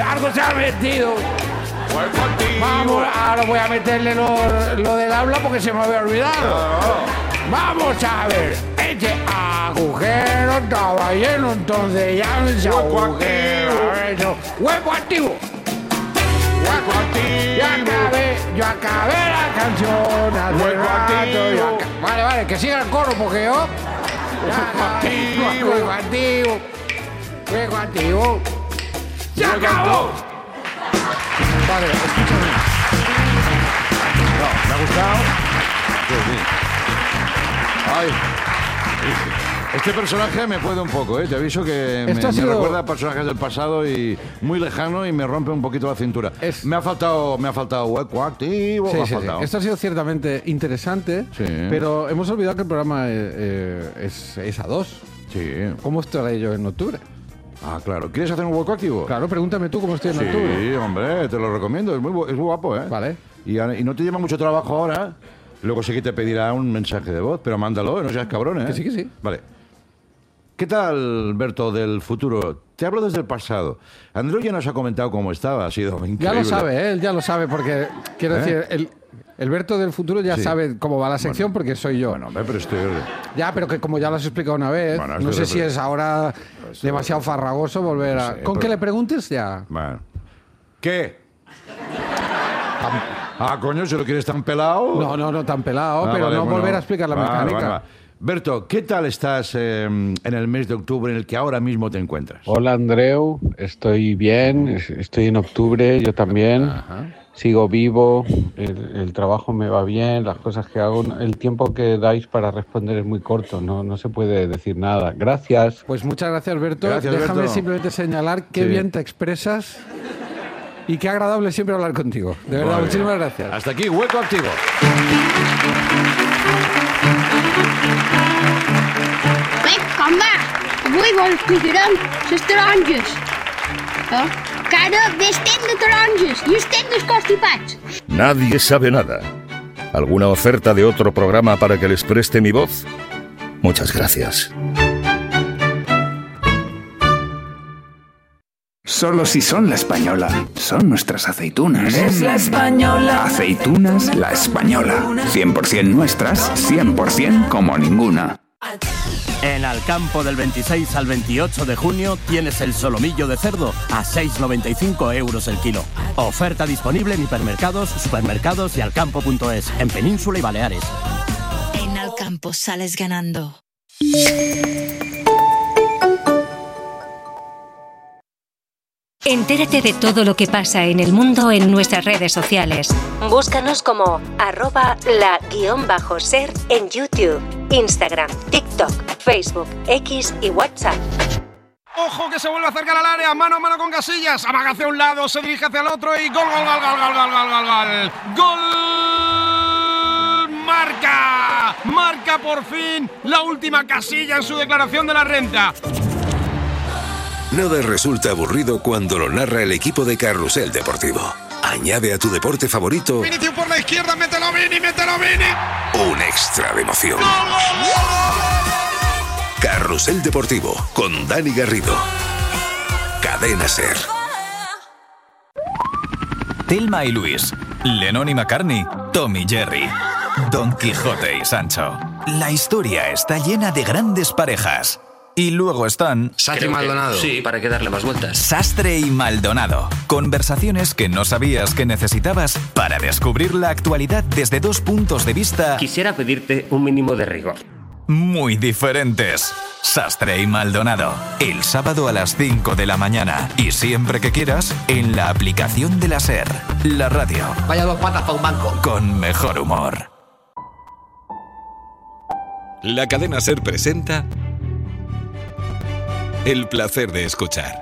algo se ha metido. Vamos, ahora voy a meterle lo del habla porque se me había olvidado. Vamos a ver, este agujero estaba lleno, entonces ya no se agujero. Hueco activo. Yo acabé la canción hace rato. Vale, que siga el coro porque yo... Juego activo. ¡Se acabó! Vale, escúchame. No, ¿me ha gustado? Sí. Ay. Este personaje me puede un poco, ¿eh? Te aviso que me recuerda a personajes del pasado y muy lejano y me rompe un poquito la cintura. Me ha faltado hueco activo. Sí. Esto ha sido ciertamente interesante, pero hemos olvidado que el programa es a dos. Sí. ¿Cómo estaré yo en octubre? Ah, claro. ¿Quieres hacer un hueco activo? Claro, pregúntame tú cómo estoy en octubre. Sí, hombre, te lo recomiendo. Es muy guapo, ¿eh? Vale. Y no te lleva mucho trabajo ahora. Luego sí que te pedirá un mensaje de voz, pero mándalo, no seas cabrón, ¿eh? Que sí. Vale. ¿Qué tal, Berto, del futuro? Te hablo desde el pasado. Andreu ya nos ha comentado cómo estaba, ha sido increíble. Ya lo sabe, él ya lo sabe, porque, quiero decir, el Berto del futuro ya sabe cómo va la sección, porque soy yo. Bueno, pero estoy... Ya, pero que como ya lo has explicado una vez, no sé si es ahora demasiado farragoso volver a... Con que le preguntes ya. Bueno. ¿Qué? Coño, si lo quieres tan pelado... No, tan pelado, pero vale, volver a explicar la mecánica. Vale. Berto, ¿qué tal estás en el mes de octubre en el que ahora mismo te encuentras? Hola, Andreu. Estoy bien. Estoy en octubre, yo también. Ajá. Sigo vivo. El trabajo me va bien. Las cosas que hago... El tiempo que dais para responder es muy corto. No se puede decir nada. Gracias. Pues muchas gracias, Berto. Déjame simplemente señalar qué bien te expresas y qué agradable siempre hablar contigo. De verdad, muchísimas gracias. Hasta aquí, Hueco Activo. Avui vols que tirem les taronges. Que ara estem de taronges i estem desconstipats. Nadie sabe nada. ¿Alguna oferta de otro programa para que les preste mi voz? Muchas gracias. Solo si son La Española. Son nuestras aceitunas. Es La Española. Aceitunas La Española. 100% nuestras, 100% como ninguna. En Alcampo del 26 al 28 de junio tienes el solomillo de cerdo a 6,95 € el kilo. Oferta disponible en hipermercados, supermercados y alcampo.es, en Península y Baleares. En Alcampo sales ganando. Entérate de todo lo que pasa en el mundo en nuestras redes sociales. Búscanos como @la_ser en YouTube, Instagram, TikTok, Facebook, X y WhatsApp. ¡Ojo que se vuelve a acercar al área! ¡Mano a mano con Casillas! Amaga hacia un lado, se dirige hacia el otro y ¡gol! ¡Gol! ¡Marca por fin la última Casilla en su declaración de la renta! Nada resulta aburrido cuando lo narra el equipo de Carrusel Deportivo. Añade a tu deporte favorito... Vinicius por la izquierda, mételo Vini. Un extra de emoción. ¡Gol! Carrusel Deportivo, con Dani Garrido. Cadena SER. Thelma y Luis, Lennon y McCartney, Tom y Jerry, Don Quijote y Sancho. La historia está llena de grandes parejas. Y luego están... Sastre y Maldonado. Sí, para que darle más vueltas. Sastre y Maldonado. Conversaciones que no sabías que necesitabas para descubrir la actualidad desde dos puntos de vista... Quisiera pedirte un mínimo de rigor. Muy diferentes. Sastre y Maldonado. El sábado a las 5 de la mañana. Y siempre que quieras, en la aplicación de la SER. La radio. Vaya dos patas para un banco. Con mejor humor. La cadena SER presenta... El placer de escuchar.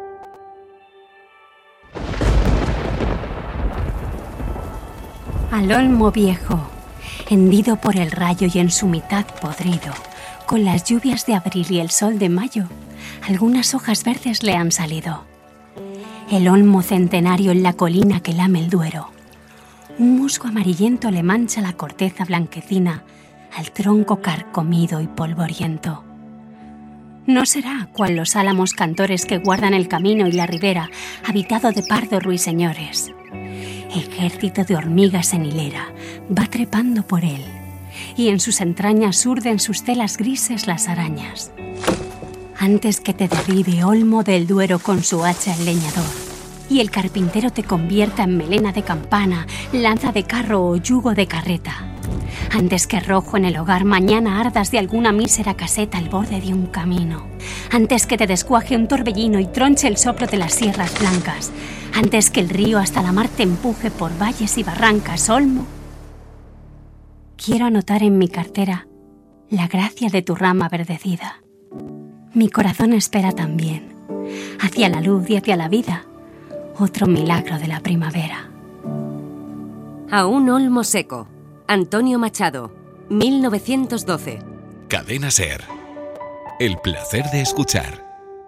Al olmo viejo, hendido por el rayo y en su mitad podrido, con las lluvias de abril y el sol de mayo, algunas hojas verdes le han salido. El olmo centenario en la colina que lame el Duero. Un musgo amarillento le mancha la corteza blanquecina al tronco carcomido y polvoriento. No será cual los álamos cantores que guardan el camino y la ribera, habitado de pardos ruiseñores. Ejército de hormigas en hilera va trepando por él, y en sus entrañas urden sus telas grises las arañas. Antes que te derribe Olmo del Duero con su hacha el leñador, y el carpintero te convierta en melena de campana, lanza de carro o yugo de carreta. Antes que rojo en el hogar mañana ardas de alguna mísera caseta al borde de un camino. Antes que te descuaje un torbellino y tronche el soplo de las sierras blancas. Antes que el río hasta la mar te empuje por valles y barrancas, Olmo. Quiero anotar en mi cartera la gracia de tu rama verdecida. Mi corazón espera también, hacia la luz y hacia la vida, otro milagro de la primavera. A un olmo seco. Antonio Machado, 1912. Cadena SER. El placer de escuchar.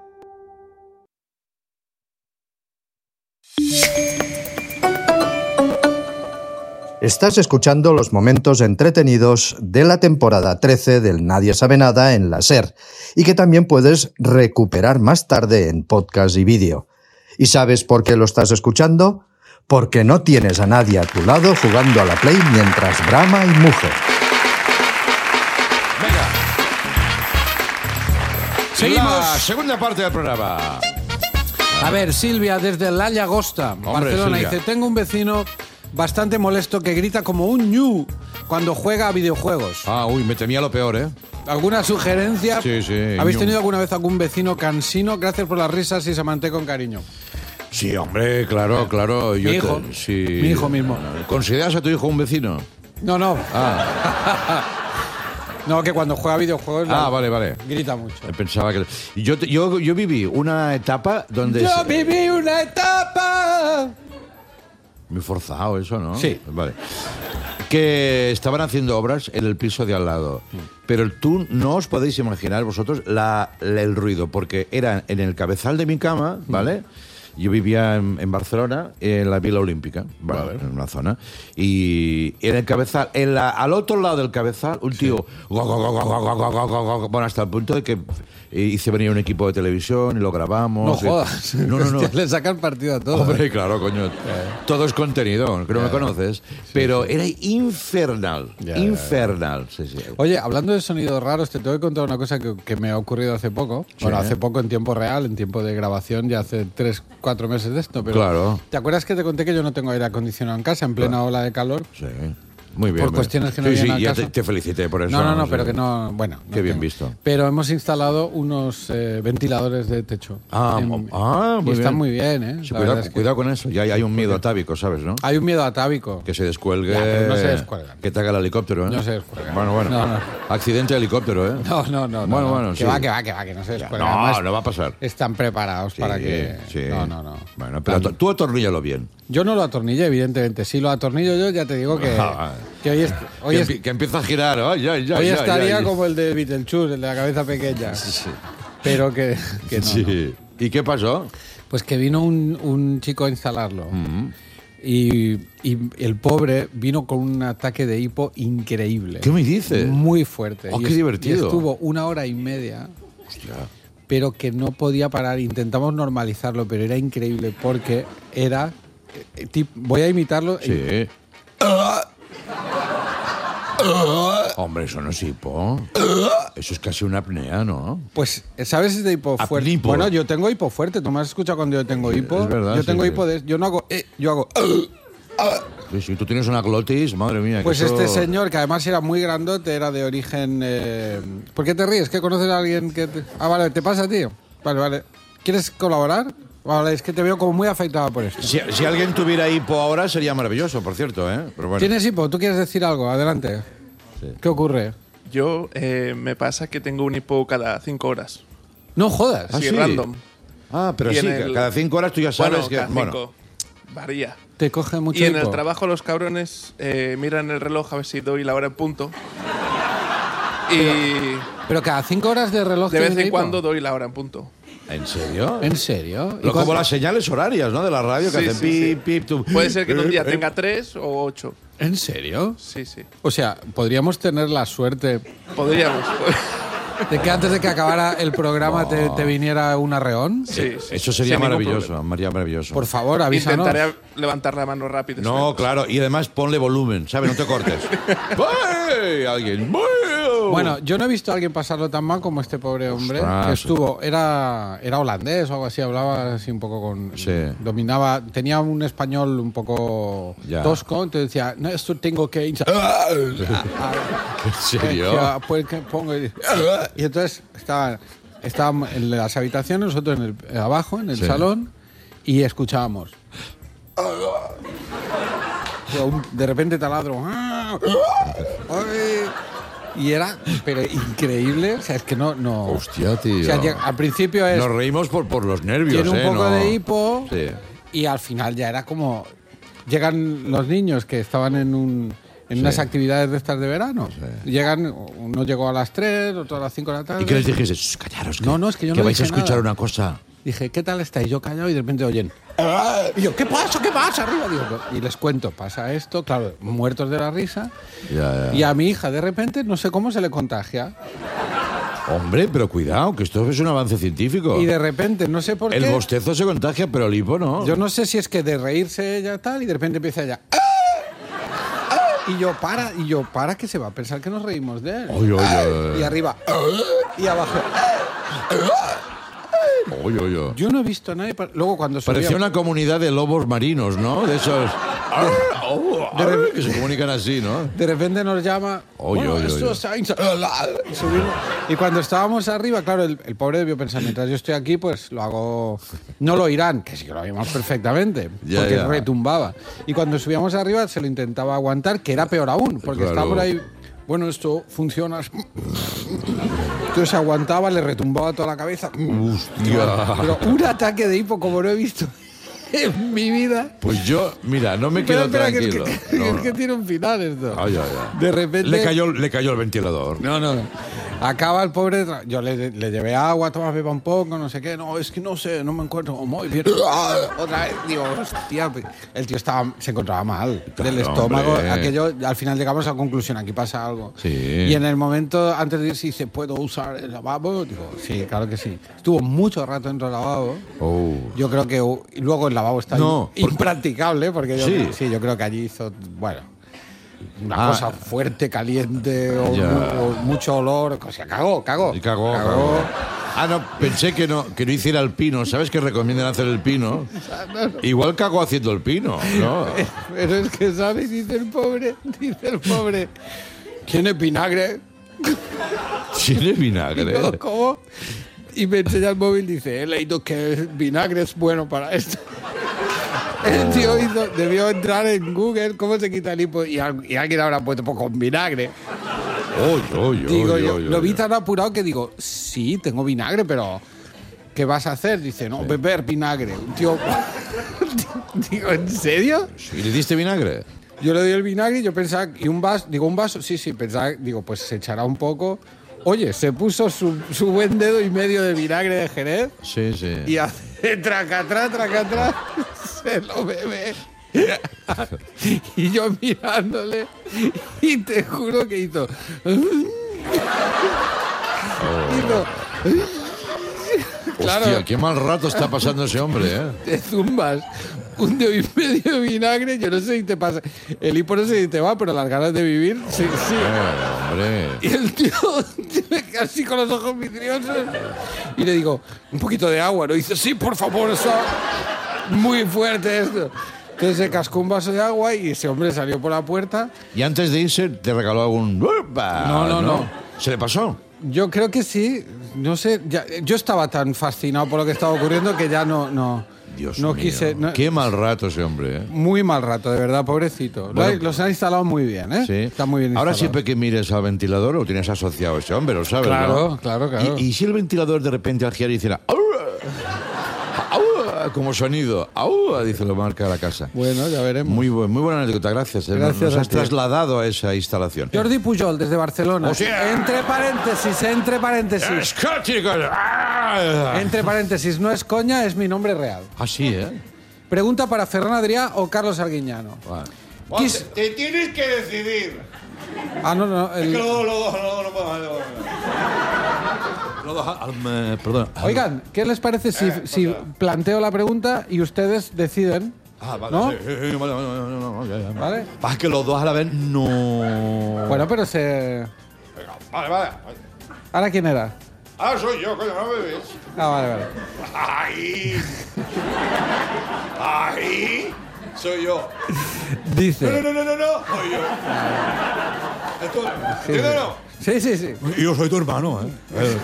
Estás escuchando los momentos entretenidos de la temporada 13 del Nadie Sabe Nada en la SER y que también puedes recuperar más tarde en podcast y vídeo. ¿Y sabes por qué lo estás escuchando? Porque no tienes a nadie a tu lado jugando a la Play mientras brama y muge. Venga. Seguimos. La segunda parte del programa. A ver, Silvia, desde La Llagosta, Barcelona, Silvia. dice: tengo un vecino bastante molesto que grita como un ñu cuando juega a videojuegos. Me temía lo peor, ¿eh? ¿Alguna sugerencia? Sí. ¿Habéis ñu. tenido alguna vez algún vecino cansino? Gracias por las risas y se manté con cariño. Sí, hombre, claro. Mi hijo. Sí. Mi hijo mismo. ¿Consideras a tu hijo un vecino? No. No, que cuando juega a videojuegos vale. grita mucho. Pensaba que... Yo viví una etapa donde... Muy forzado eso, ¿no? Sí. Vale. Que estaban haciendo obras en el piso de al lado. Pero tú no os podéis imaginar vosotros el ruido, porque era en el cabezal de mi cama, ¿vale? Yo vivía en Barcelona, en la Vila Olímpica, ¿vale? En una zona. Y en el cabezal, al otro lado del cabezal, un tío... Bueno, hasta el punto de que hice venir un equipo de televisión y lo grabamos. No jodas. No. Le sacan partido a todo. Hombre, claro, coño. Todo es contenido, que no me conoces. Pero era infernal. Infernal. Sí. Oye, hablando de sonidos raros, te tengo que contar una cosa que me ha ocurrido hace poco. Sí. Bueno, hace poco en tiempo real, en tiempo de grabación, ya hace 3-4 meses de esto. Pero claro. ¿te acuerdas que te conté que yo no tengo aire acondicionado en casa en plena ola de calor? Sí. Muy bien. Por cuestiones que no vienen al caso. Te felicité por eso. No, pero que no... Bueno. Qué bien visto. Pero hemos instalado unos ventiladores de techo. Muy están bien. muy bien, ¿eh? Sí, cuidado con eso. Ya hay un miedo atávico, ¿sabes, no? Hay un miedo atávico. Que se descuelgue. Ya, pero no se descuelgan. Que te haga el helicóptero, ¿eh? No se descuelgan. Bueno. No. Accidente de helicóptero, ¿eh? No. Bueno, que sí. va, que no se descuelgan. No va a pasar. Están preparados para que... Sí. No. Bueno, pero tú atorníllalo bien. Yo no lo atornillé, evidentemente. Si lo atornillo yo, ya te digo que hoy que empieza a girar. Hoy estaría como el de Beetlejuice, el de la cabeza pequeña. Sí. Pero que no, sí. No. ¿Y qué pasó? Pues que vino un chico a instalarlo. Y el pobre vino con un ataque de hipo increíble. ¿Qué me dices? Muy fuerte. Qué divertido. Y estuvo 1 hora y media. Hostia. Pero que no podía parar. Intentamos normalizarlo, pero era increíble porque era... voy a imitarlo. Sí. Hombre, eso no es hipo. Eso es casi una apnea, ¿no? Pues, ¿sabes ese hipo fuerte? Apnipo. Bueno, yo tengo hipo fuerte. ¿Tú me has escuchado cuando yo tengo hipo? Es verdad, yo sí, tengo sí. hipo de... Yo no hago... yo hago... Si tú tienes una glotis, madre mía. Pues que eso... este señor, que además era muy grandote, era de origen... ¿Por qué te ríes? ¿Que conoces a alguien que...? Ah, vale, ¿te pasa, tío? Vale. ¿Quieres colaborar? Vale, es que te veo como muy afectado por esto. Si alguien tuviera hipo ahora sería maravilloso, por cierto, ¿eh? Pero bueno. ¿Tienes hipo? ¿Tú quieres decir algo? Adelante. Sí. ¿Qué ocurre? Yo me pasa que tengo un hipo cada 5 horas. No jodas. Sí, random. Pero Y sí, en cada 5 horas tú ya sabes que... Cada 5. Varía. Te coge mucho Y en hipo. el trabajo los cabrones miran el reloj a ver si doy la hora en punto. Pero cada 5 horas de reloj... De vez ¿tienes en hipo? cuando doy la hora en punto. ¿En serio? ¿En serio? Como las señales horarias, ¿no? De la radio que Sí, hacen sí, pip. Tú... Puede ser que en un día tenga 3 o 8. ¿En serio? Sí. O sea, podríamos tener la suerte... Podríamos. De que antes de que acabara el programa te viniera un arreón. Sí. Eso sería maravilloso, maravilloso. Por favor, avísanos. Intentaré levantar la mano rápido. No, claro, y además ponle volumen, ¿sabes? No te cortes. ¡Ay! Alguien. Bueno, yo no he visto a alguien pasarlo tan mal como este pobre hombre. Ostras. Que estuvo, era holandés o algo así, hablaba así un poco con... Sí. Dominaba, tenía un español un poco tosco, entonces decía, no, esto tengo que... ¿En serio? Pues que pongo... Y entonces estábamos en las habitaciones, nosotros abajo, en el salón, y escuchábamos... De repente taladro... Y era, pero increíble, o sea, es que no... Hostia, tío. O sea, al principio es... Nos reímos por los nervios, tiene un poco ¿no? de hipo, sí. Y al final ya era como... Llegan los niños que estaban en unas actividades de estas de verano. Sí. Llegan, uno llegó a las 3, otro a las 5 de la tarde. ¿Y qué les dijiste? Callaros. No, es que yo que no vais a dije escuchar nada. una cosa. Dije, ¿qué tal estáis? Yo callado y de repente oyen... Y yo, ¿qué pasa? ¿Qué pasa? Arriba, digo, y les cuento, pasa esto, claro, muertos de la risa. Ya. Y a mi hija, de repente, no sé cómo se le contagia. Hombre, pero cuidado, que esto es un avance científico. Y de repente, no sé por qué... El bostezo se contagia, pero el hipo no. Yo no sé si es que de reírse ella tal, y de repente empieza ella... Y yo, para, que se va a pensar que nos reímos de él. Y arriba... Y abajo... Yo no he visto a nadie... Luego cuando subía... Parecía una comunidad de lobos marinos, ¿no? De esos... que se comunican así, ¿no? De repente nos llama... Y cuando estábamos arriba, claro, el pobre debió pensar, mientras yo estoy aquí, pues lo hago... No lo oirán, que sí que lo oímos perfectamente, porque retumbaba. Y cuando subíamos arriba se lo intentaba aguantar, que era peor aún, porque estábamos ahí... Bueno, esto funciona... Entonces aguantaba, le retumbaba toda la cabeza. ¡Hostia! Pero un ataque de hipo como no he visto en mi vida. Pues yo, mira, no me quedo tranquilo. Es que tiene un final esto. Ay. De repente... Le cayó el ventilador. No. Acaba el pobre... Yo le llevé agua, toma, beba un poco, no sé qué. No, es que no sé, no me encuentro muy bien. Otra vez, digo, hostia. El tío se encontraba mal del estómago. Hombre. Aquello, al final llegamos a la conclusión, aquí pasa algo. Sí. Y en el momento, antes de irse, dice, ¿puedo usar el lavabo? Digo, sí, claro que sí. Estuvo mucho rato dentro del lavabo. Yo creo que... Y luego el lavabo está impracticable, porque yo creo que allí hizo... Bueno... Una cosa fuerte, caliente, o mucho olor. O sea, cagó. No, pensé que no hiciera el pino. ¿Sabes que recomiendan hacer el pino? Igual cagó haciendo el pino, ¿no? Pero es que, ¿sabes? Dice el pobre, ¿tiene vinagre? ¿Tiene vinagre? Digo, ¿cómo? Y me enseña el móvil y dice, he leído que el vinagre es bueno para esto. El tío debió entrar en Google cómo se quita el hipo y alguien habrá puesto con vinagre. Digo, lo vi tan apurado que digo, sí, tengo vinagre, pero ¿qué vas a hacer? Dice, no, beber vinagre. Tío, digo, ¿en serio? ¿Y le diste vinagre? Yo le di el vinagre y yo pensaba, ¿y un vaso? Sí, pensaba, digo, pues se echará un poco. Oye, se puso su buen dedo y medio de vinagre de Jerez. Sí. Y hace tracatrá, se lo bebe. Y yo mirándole, y te juro que hizo... Claro. Hostia, qué mal rato está pasando ese hombre, ¿eh? Te zumbas un dedo y medio de vinagre, yo no sé si te pasa. El hipo no sé si te va, pero las ganas de vivir, sí. Hombre. Y el tío así con los ojos vidriosos. Y le digo, un poquito de agua, ¿no? Y dice, sí, por favor, está muy fuerte esto. Entonces se cascó un vaso de agua y ese hombre salió por la puerta. Y antes de irse, te regaló algún... No. ¿Se le pasó? Yo creo que sí. No sé, yo estaba tan fascinado por lo que estaba ocurriendo que ya no Dios no mío. Quise. No, qué mal rato ese hombre, ¿eh? Muy mal rato, de verdad, pobrecito. Bueno, los han instalado muy bien, ¿eh? Sí. Está muy bien instalado. Ahora siempre que mires al ventilador lo tienes asociado a ese hombre, lo sabes, claro, ¿no? Claro. ¿Y si el ventilador de repente al girar hiciera... como sonido, dice la marca de la casa. Bueno, ya veremos. Muy buena anécdota, gracias. Gracias. Nos has trasladado a esa instalación. Jordi Pujol, desde Barcelona. O sea, entre paréntesis. Entre paréntesis, no es coña, es mi nombre real. Así, ¿eh? Pregunta para Ferran Adrià o Carlos Arguiñano. Vale. Te tienes que decidir. No. Es que los dos no puedo. Perdón. Oigan, ¿qué les parece si planteo la pregunta y ustedes deciden? Vale, ¿no? sí, vale, ya. ¿Vale? Pasa que los dos a la vez no... Bueno, pero se... Venga, vale. ¿Ahora quién era? Soy yo, coño, no me ves. Vale. ¡Ahí! Soy yo. Dice... No. Soy yo. ¿Entiendes o no? Sí. Yo soy tu hermano, ¿eh?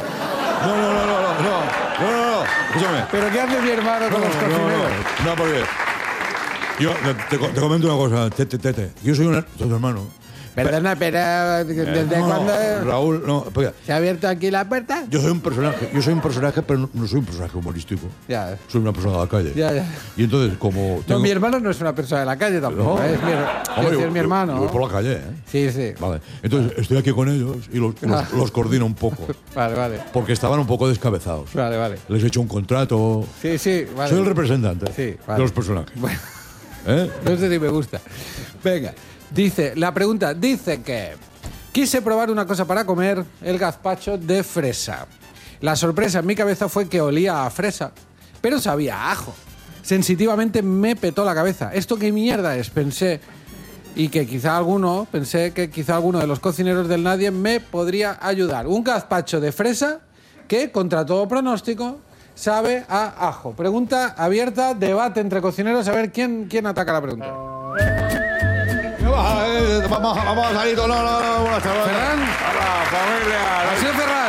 No. Escúchame. ¿Pero qué hace mi hermano con los cocineros? No, porque... Yo te comento una cosa, Tete. Yo soy tu hermano. Perdona, pero ¿desde cuándo Raúl, no, porque se ha abierto aquí la puerta? yo soy un personaje, pero no soy un personaje humorístico. Ya. Soy una persona de la calle. Ya. Y entonces, como No, mi hermano no es una persona de la calle tampoco, es mi hermano. Yo voy por la calle, ¿eh? Sí. Vale. Entonces, estoy aquí con ellos y los coordino un poco. Vale. Porque estaban un poco descabezados. Vale. Les he hecho un contrato. Sí, vale. Soy el representante de los personajes. Bueno. ¿Eh? No sé si me gusta. Venga. La pregunta dice que quise probar una cosa para comer, el gazpacho de fresa. La sorpresa en mi cabeza fue que olía a fresa, pero sabía a ajo. Sensitivamente me petó la cabeza. ¿Esto qué mierda es? Pensé que quizá alguno de los cocineros del Nadie me podría ayudar. Un gazpacho de fresa que, contra todo pronóstico, sabe a ajo. Pregunta abierta, debate entre cocineros, a ver quién ataca la pregunta. Vamos a salir. No, buenas tardes. ¿Ferran? Hola, familia. ¿Ha sido Ferran?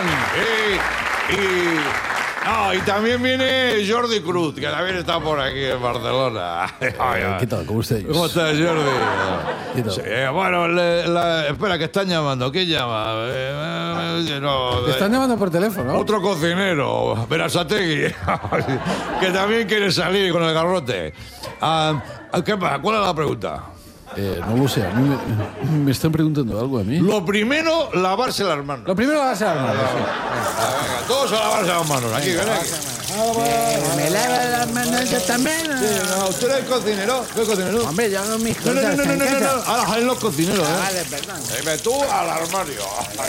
Y también viene Jordi Cruz, que también está por aquí en Barcelona. ¿Qué tal? ¿Cómo estáis? ¿Cómo estás, Jordi? ¿Qué tal? Sí, bueno, espera, que están llamando. ¿Quién llama? Te están llamando por teléfono. Otro cocinero, Berasategui, que también quiere salir con el garrote. ¿Qué pasa? ¿Cuál es la pregunta? No lo sé, a mí me están preguntando algo a mí. Lo primero, lavarse las manos. Venga, todos a lavarse las manos. Aquí, ven aquí. ¿Me lava las manos yo también? Sí, no, ¿tú eres cocinero? ¿Qué cocinero? Hombre, yo hago mis cosas. No. Ahora salen los cocineros, ¿eh? Vale, perdón. Dime tú al armario.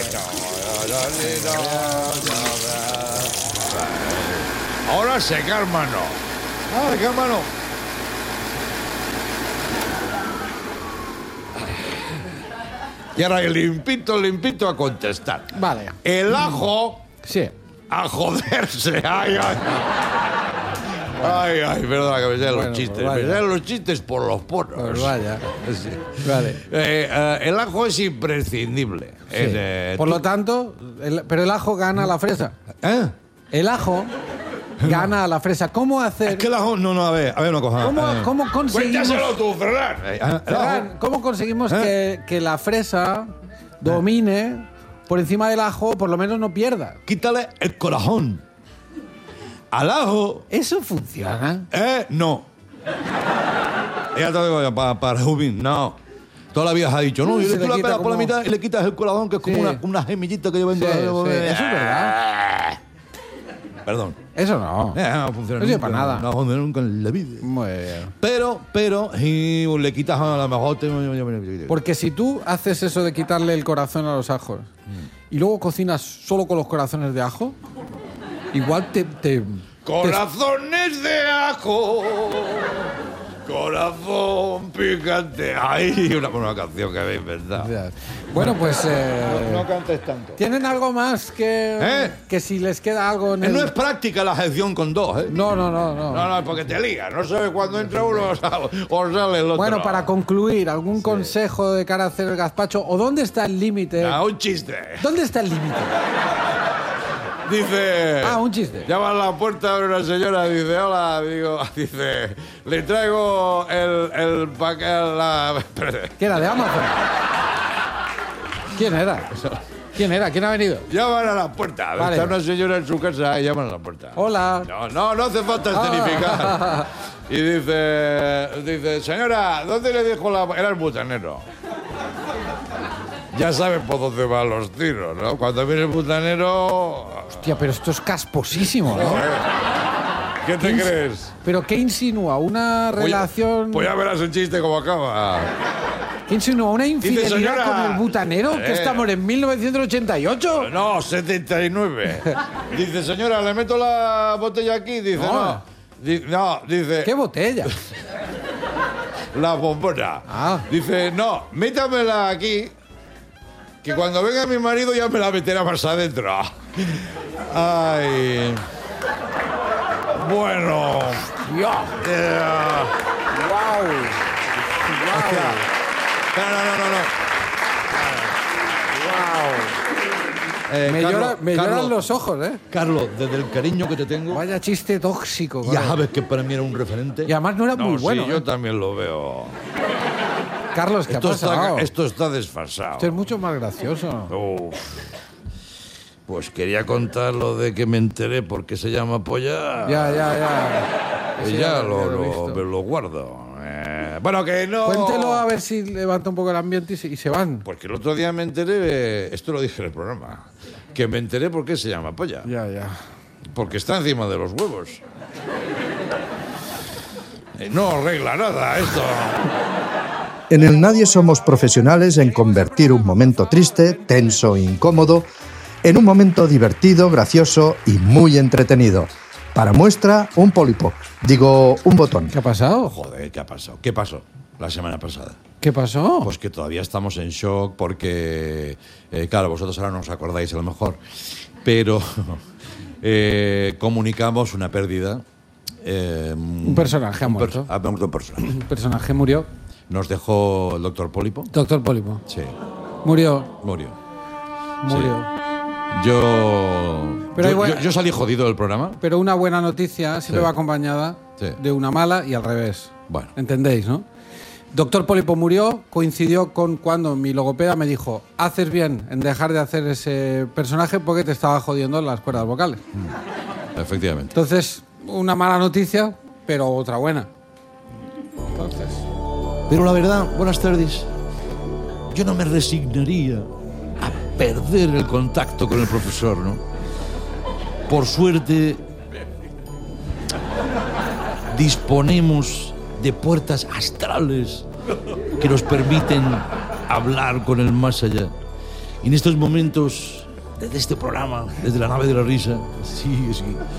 Ahora secar mano. Secar mano. Y ahora limpito a contestar. Vale. El ajo... Sí. A joderse. Ay, perdona que me sean los chistes. Me sean los chistes por los poros. Pues vaya. Sí. Vale. El ajo es imprescindible. Sí. Por lo tanto, pero el ajo gana a la fresa. El ajo gana a la fresa. ¿Cómo hacer? Es que el ajo... No, a ver una cosa. ¿Cómo conseguimos... Cuéntaselo tú, Ferran. Ferran, ¿cómo conseguimos que la fresa domine por encima del ajo, por lo menos no pierda? Quítale el corazón. Al ajo... ¿Eso funciona? No. Ya te digo, para Rubín, no. Toda la vida has dicho, no, y tú la pegas por la mitad y le quitas el corazón, que es como una gemillita que lleva en Eso es verdad. Perdón. Eso no. No funciona. No sirve para nada. No funciona nunca en la vida. Muy bien. Pero, y le quitas a lo mejor... Porque si tú haces eso de quitarle el corazón a los ajos y luego cocinas solo con los corazones de ajo, igual te... ¡Corazones de ajo! Corazón picante. ¡Ay! Una canción que habéis inventado. Bueno, pues... No cantes tanto. ¿Tienen algo más que si les queda algo en el... No es práctica la sección con dos, ¿eh? No. No, porque te ligas. No sabes cuándo entra uno o sale el otro. Bueno, para concluir, ¿algún consejo de cara a hacer el gazpacho? ¿O dónde está el límite? Un chiste. ¿Dónde está el límite? Dice... un chiste. Llama a la puerta, abre una señora, dice, hola, dice, le traigo el paquete, ¿Qué era, de Amazon? ¿Quién era? ¿Quién ha venido? Llaman a la puerta. Vale. Está una señora en su casa y llaman a la puerta. Hola. No hace falta escenificar. Y dice, señora, ¿dónde le dijo la...? Era el butanero. Ya sabes por dónde van los tiros, ¿no? Cuando viene el butanero... Hostia, pero esto es casposísimo, ¿no? ¿Qué te crees? ¿Pero qué insinúa? ¿Una relación...? Pues ya verás el chiste cómo acaba. ¿Qué insinuó? ¿Una infidelidad señora, con el butanero? ¿Que estamos en 1988? No, 79. Dice, señora, ¿le meto la botella aquí? Dice, no. Dice... ¿Qué botella? La bombona. Dice, no, métamela aquí, que cuando venga mi marido ya me la meterá más adentro. Ay... Bueno... ¡Wow! No. Me lloran los ojos, ¿eh? Carlos, desde el cariño que te tengo... Vaya chiste tóxico. Ya sabes que para mí era un referente. Y además no era muy bueno. Sí, yo también lo veo. Carlos, ¿qué ha pasado? Esto está desfasado. Esto es mucho más gracioso. Uf. Pues quería contar lo de que me enteré porque se llama polla. Ya. Y ya lo guardo. Bueno, que no... Cuéntelo a ver si levanta un poco el ambiente y se van. Porque el otro día me enteré, esto lo dije en el programa, que me enteré por qué se llama polla. Ya. Porque está encima de los huevos. No arregla nada esto. En el Nadie somos profesionales en convertir un momento triste, tenso e incómodo en un momento divertido, gracioso y muy entretenido. Para muestra, un pólipo. Digo, un botón. ¿Qué ha pasado? Joder, ¿qué ha pasado? ¿Qué pasó la semana pasada? ¿Qué pasó? Pues que todavía estamos en shock porque, claro, vosotros ahora no os acordáis a lo mejor, pero comunicamos una pérdida. Un personaje ha muerto. Ha muerto un personaje. Un personaje murió. Nos dejó el doctor Pólipo. Doctor Pólipo. Sí. Murió. Sí. Yo salí jodido del programa. Pero una buena noticia siempre va acompañada de una mala y al revés. Bueno. ¿Entendéis, no? Doctor Pólipo murió, coincidió con cuando mi logopeda me dijo: haces bien en dejar de hacer ese personaje porque te estaba jodiendo las cuerdas vocales. Efectivamente. Entonces, una mala noticia, pero otra buena. Pero la verdad, buenas tardes, yo no me resignaría a perder el contacto con el profesor, ¿no? Por suerte, disponemos de puertas astrales que nos permiten hablar con el más allá. Y en estos momentos, desde este programa, desde la nave de la risa, sí,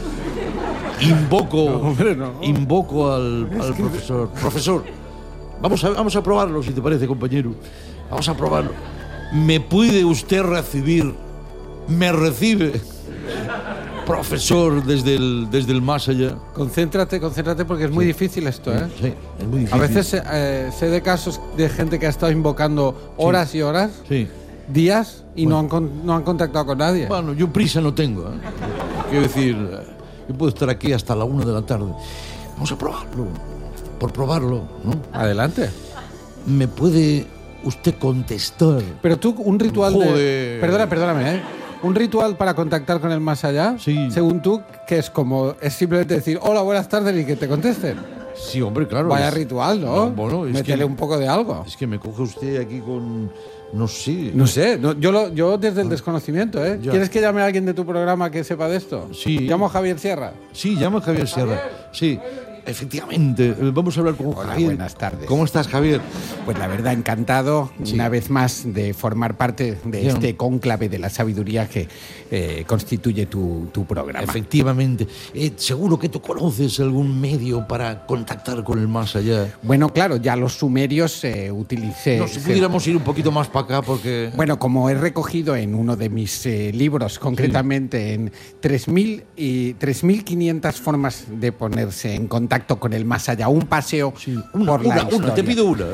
invoco al profesor. Profesor, vamos a probarlo, si te parece, compañero. Vamos a probarlo. ¿Me puede usted recibir? ¿Me recibe? Profesor, desde el más allá. Concéntrate porque es muy difícil esto, ¿eh? Sí, es muy difícil. A veces sé de casos de gente que ha estado invocando horas y horas, días, y no han contactado con nadie. Bueno, yo prisa no tengo, ¿eh? Quiero decir, yo puedo estar aquí hasta la 1 de la tarde. Vamos a probarlo. Por probarlo, ¿no? Adelante. ¿Me puede usted contestar? Pero tú, un ritual Perdóname, ¿eh? Un ritual para contactar con el más allá, según tú, que es simplemente decir hola, buenas tardes y que te contesten. Sí, hombre, claro. Vaya ritual, ¿no? Bueno, métele un poco de algo. Es que me coge usted aquí con... No sé. Yo desde el desconocimiento, ¿eh? Ya. ¿Quieres que llame a alguien de tu programa que sepa de esto? Sí. ¿Llamo a Javier Sierra? Sí, llamo a Javier Sierra. Sí. Efectivamente, vamos a hablar con Javier. Buenas tardes. ¿Cómo estás, Javier? Pues la verdad, encantado una vez más de formar parte de este cónclave de la sabiduría que constituye tu programa. Efectivamente. Seguro que tú conoces algún medio para contactar con el más allá. Bueno, claro, ya los sumerios utilicé... No, si pudiéramos ir un poquito más para acá porque... Bueno, como he recogido en uno de mis libros, concretamente en 3.500 formas de ponerse en contacto con el más allá, un paseo por la historia. Te pido una.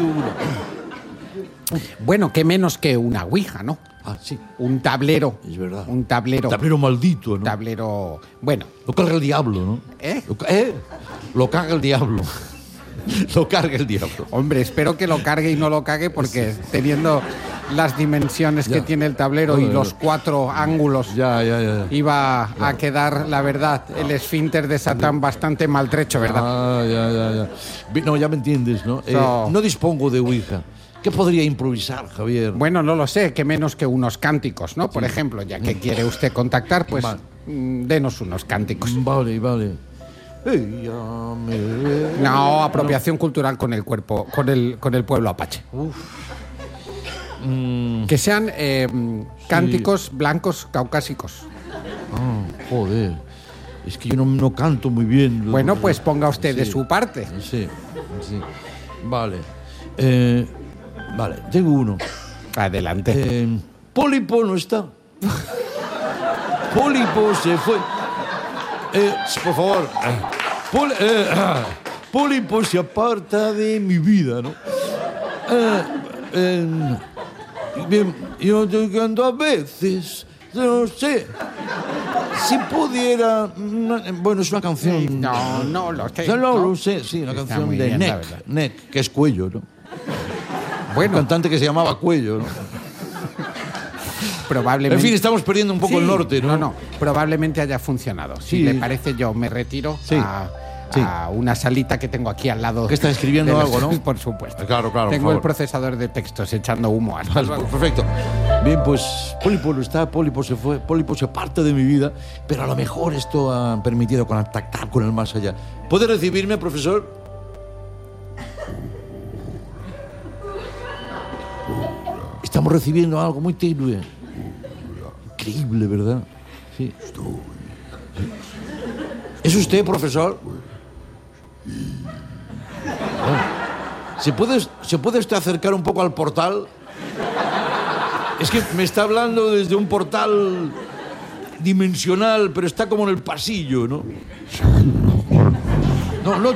Bueno, qué menos que una ouija, ¿no? Ah, sí. Un tablero. Es verdad. Un tablero. Un tablero maldito, ¿no? Un tablero... Bueno. Lo carga el diablo, ¿no? Lo carga el diablo. Lo carga el diablo. Hombre, espero que lo cargue y no lo cague porque teniendo las dimensiones que tiene el tablero y los 4 ángulos iba a quedar, la verdad, el esfínter de Satán bastante maltrecho, ¿verdad? No, ya me entiendes, ¿no? No dispongo de ouija. ¿Qué podría improvisar, Javier? Bueno, no lo sé, que menos que unos cánticos, ¿no? Por ejemplo, ya que quiere usted contactar, pues denos unos cánticos. Vale. Ella me ve. No, apropiación cultural con el cuerpo, con el pueblo apache. Que sean cánticos blancos caucásicos. Joder. Es que yo no canto muy bien. Bueno, pues ponga usted de su parte. Sí. Vale. Vale, tengo uno. Adelante. Pólipo no está. Pólipo se fue. Por favor. Pólipo se aparta de mi vida, ¿no? Bien, yo canto a veces, no sé. Si pudiera... Bueno, es una canción... No lo sé. No lo sé, sí, una canción de bien, Nek, que es Cuello, ¿no? Bueno. Un cantante que se llamaba Cuello, ¿no? Probablemente... En fin, estamos perdiendo un poco el norte, ¿no? No, probablemente haya funcionado. Si le parece, yo me retiro a una salita que tengo aquí al lado. Que está escribiendo algo, ¿no? Por supuesto. Claro, tengo el procesador de textos echando humo. Perfecto. Bien, pues Pólipo no está, Pólipo se fue, Pólipo se parte de mi vida, pero a lo mejor esto ha permitido contactar con el más allá. ¿Puede recibirme, profesor? Estamos recibiendo algo muy tenue. Increíble, ¿verdad? Sí. ¿Es usted, profesor? ¿Se puede usted acercar un poco al portal? Es que me está hablando desde un portal dimensional, pero está como en el pasillo, ¿no? No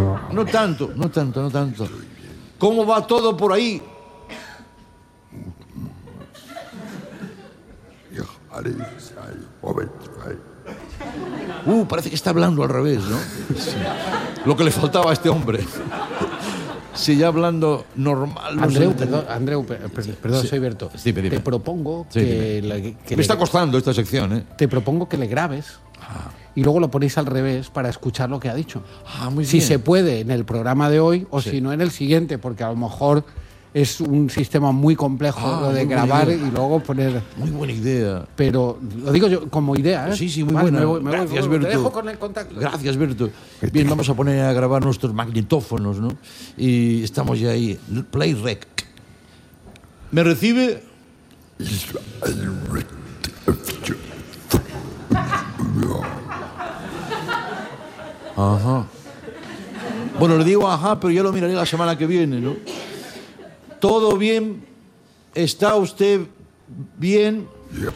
tanto. ¿Cómo va todo por ahí? Parece que está hablando al revés, ¿no? Sí. Lo que le faltaba a este hombre. Sí, ya hablando normal. Andreu, perdón, sí. Soy Berto. Sí, te propongo que me está costando esta sección, ¿eh? Te propongo que le grabes y luego lo ponéis al revés para escuchar lo que ha dicho. Muy si bien. se puede en el programa de hoy o si no en el siguiente, porque a lo mejor es un sistema muy complejo lo de grabar y luego poner... Muy buena idea. Pero lo digo yo como idea, ¿eh? Sí, muy buena. Gracias, Berto. Te dejo con el contacto. Gracias, Berto. Bien, vamos a poner a grabar nuestros magnetófonos, ¿no? Y estamos ya ahí. Play rec. ¿Me recibe? Ajá. Bueno, le digo ajá, pero ya lo miraré la semana que viene, ¿no? ¿Todo bien? ¿Está usted bien?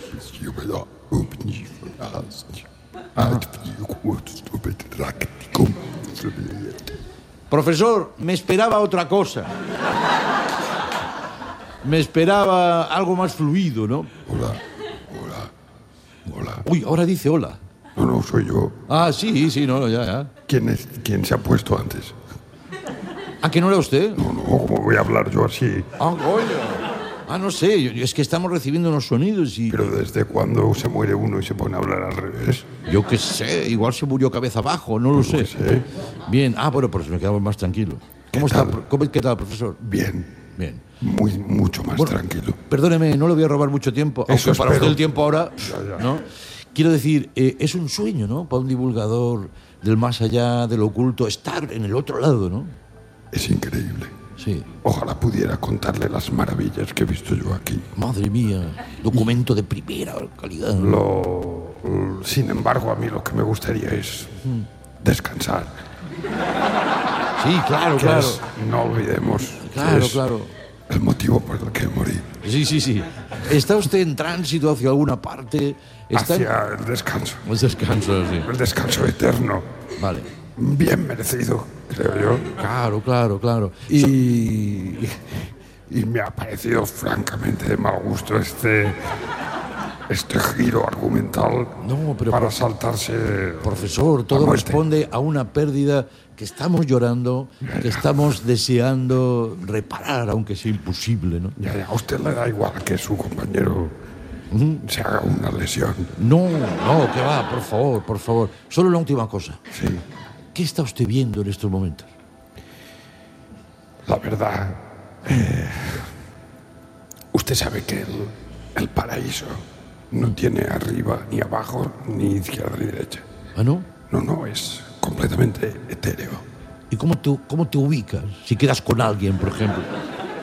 Profesor, me esperaba otra cosa. Me esperaba algo más fluido, ¿no? Hola. Uy, ahora dice hola. No, soy yo. Ah, sí, ya. ¿Quién se ha puesto antes? ¿Ah, que no era usted? No, ¿cómo voy a hablar yo así? Ah, coño. No sé, es que estamos recibiendo unos sonidos y... ¿Pero desde cuándo se muere uno y se pone a hablar al revés? Yo qué sé, igual se murió cabeza abajo, no lo sé. Bien, bueno, pues me quedamos más tranquilo. ¿Qué tal, profesor? Bien. Mucho más tranquilo. Perdóneme, no le voy a robar mucho tiempo, aunque para usted el tiempo ahora, Ya. ¿no? Quiero decir, es un sueño, ¿no? Para un divulgador del más allá, del oculto, estar en el otro lado, ¿no? Es increíble. Sí. Ojalá pudiera contarle las maravillas que he visto yo aquí. Madre mía, documento de primera calidad. Sin embargo, a mí lo que me gustaría es descansar. Sí, claro. No olvidemos. Claro. El motivo por el que morí. Sí. ¿Está usted en tránsito hacia alguna parte? Hacia el descanso. El descanso, sí. El descanso eterno. Vale. Bien merecido, creo yo. Claro. Y me ha parecido francamente de mal gusto este giro argumental para saltarse. Profesor, todo responde a una pérdida que estamos llorando, que estamos deseando reparar, aunque sea imposible, ¿no? Ya, a usted le da igual que su compañero se haga una lesión. No, que va, por favor. Solo la última cosa. Sí. ¿Qué está usted viendo en estos momentos? La verdad, usted sabe que el paraíso no tiene arriba ni abajo, ni izquierda ni derecha. ¿Ah, no? No, es completamente etéreo. ¿Y cómo te ubicas? Si quedas con alguien, por ejemplo.